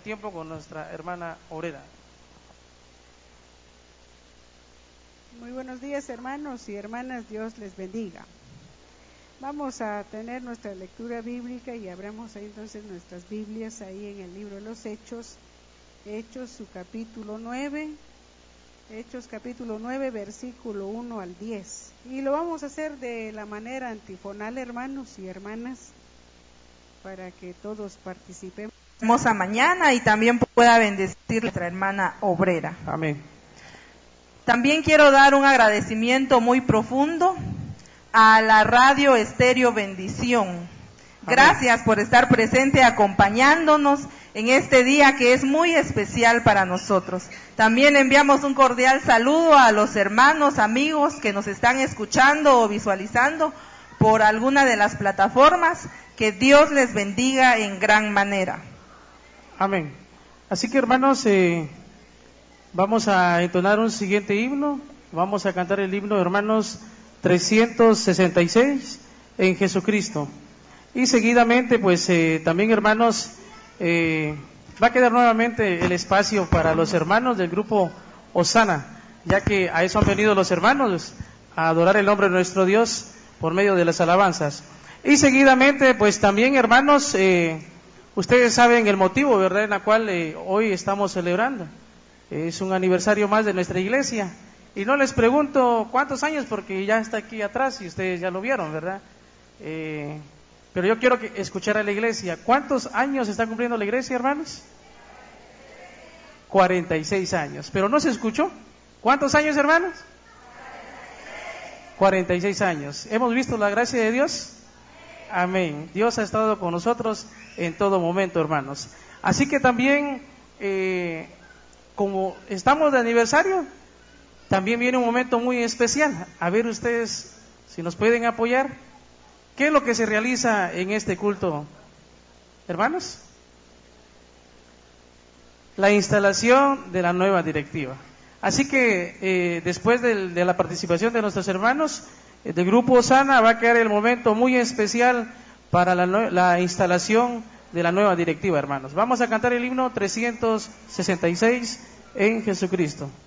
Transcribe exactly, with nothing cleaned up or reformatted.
tiempo con nuestra hermana obrera. Muy buenos días, hermanos y hermanas, Dios les bendiga. Vamos a tener nuestra lectura bíblica y abramos ahí entonces nuestras Biblias ahí en el libro de los Hechos, Hechos su capítulo nueve, Hechos capítulo nueve, versículo uno al diez. Y lo vamos a hacer de la manera antifonal, hermanos y hermanas, para que todos participemos. Hermosa mañana y también pueda bendecir nuestra hermana obrera. Amén. También quiero dar un agradecimiento muy profundo a la Radio Estéreo Bendición. Gracias por estar presente acompañándonos en este día que es muy especial para nosotros. También enviamos un cordial saludo a los hermanos, amigos que nos están escuchando o visualizando por alguna de las plataformas. Que Dios les bendiga en gran manera. Amén. Así que, hermanos, eh, vamos a entonar un siguiente himno. Vamos a cantar el himno, hermanos, trescientos sesenta y seis, en Jesucristo. Y seguidamente, pues, eh, también, hermanos, eh, va a quedar nuevamente el espacio para los hermanos del grupo Osana, ya que a eso han venido los hermanos, a adorar el nombre de nuestro Dios por medio de las alabanzas. Y seguidamente, pues también, hermanos, eh, ustedes saben el motivo, ¿verdad?, en la cual eh, hoy estamos celebrando. Es un aniversario más de nuestra iglesia. Y no les pregunto cuántos años, porque ya está aquí atrás y ustedes ya lo vieron, ¿verdad? Eh, pero yo quiero que escuchar a la iglesia. ¿Cuántos años está cumpliendo la iglesia, hermanos? cuarenta y seis años. ¿Pero no se escuchó? ¿Cuántos años, hermanos? cuarenta y seis años. ¿Hemos visto la gracia de Dios? Amén. Dios ha estado con nosotros en todo momento, hermanos. Así que también, eh, como estamos de aniversario, también viene un momento muy especial. A ver ustedes si nos pueden apoyar. ¿Qué es lo que se realiza en este culto, hermanos? La instalación de la nueva directiva. Así que eh, después de, de la participación de nuestros hermanos eh, del Grupo Osana, va a quedar el momento muy especial para la, la instalación de la nueva directiva, hermanos. Vamos a cantar el himno trescientos sesenta y seis, en Jesucristo.